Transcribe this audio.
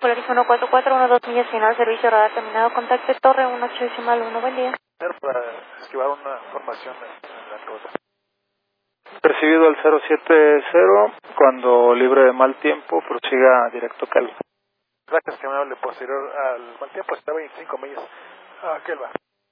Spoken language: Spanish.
Polaris 14412 millas final, servicio radar terminado, contacte Torre 18.1, buen día. Para esquivar una formación en la ruta. Percibido al 070, cuando libre de mal tiempo, prosiga directo Kelva. Gracias, que amable. Posterior al mal tiempo está 25 millas. Kelva.